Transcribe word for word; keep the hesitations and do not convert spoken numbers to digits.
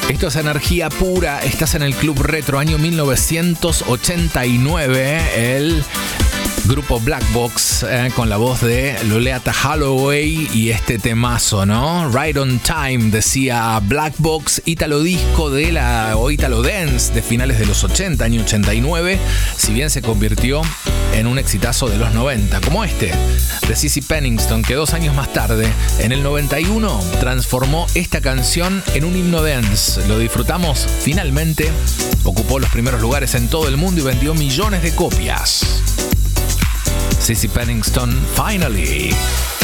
Esto es energía pura. Estás en el Club Retro, año mil novecientos ochenta y nueve. El grupo Black Box, eh, con la voz de Loleatta Holloway y este temazo, ¿no? Right on Time, decía Black Box, ítalo disco de la, o ítalo dance de finales de los ochenta, año ochenta y nueve, si bien se convirtió en un exitazo de los noventa, como este, de Cissy Penningston, que dos años más tarde, en el noventa y uno, transformó esta canción en un himno dance. Lo disfrutamos finalmente, ocupó los primeros lugares en todo el mundo y vendió millones de copias. Cissy Penningston, Finally.